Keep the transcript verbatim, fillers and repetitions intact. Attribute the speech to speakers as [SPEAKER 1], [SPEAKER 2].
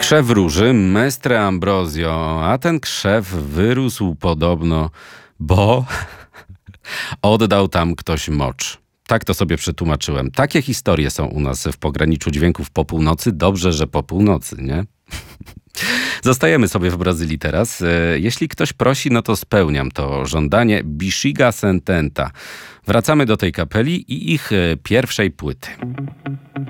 [SPEAKER 1] Krzew róży, Mestre Ambrosio, a ten krzew wyrósł podobno, bo oddał tam ktoś mocz. Tak to sobie przetłumaczyłem. Takie historie są u nas w pograniczu dźwięków po północy. Dobrze, że po północy, nie? Zostajemy sobie w Brazylii teraz. Jeśli ktoś prosi, no to spełniam to żądanie. Bexiga Sententa. Wracamy do tej kapeli i ich pierwszej płyty.